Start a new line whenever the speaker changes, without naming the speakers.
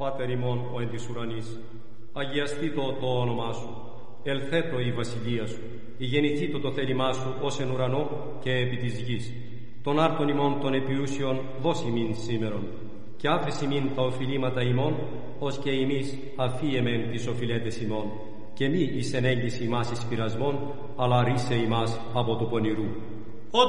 Πάτερ ημών ο εν της ουρανής, αγιαστήτω το όνομά σου, ελθέτω η βασιλεία σου, ηγενηθήτω το θέλημά σου ως εν ουρανό και επί της γης. Τον άρτον ημών των επιούσιων δώσει μην σήμερον, και άφηση μην τα οφειλήματα ημών, ως και εμείς αφίεμεν τις οφειλέτες ημών, και μη εις ενέγγιση ημάς εις πειρασμόν, αλλά ρίσε ημάς από του πονηρού.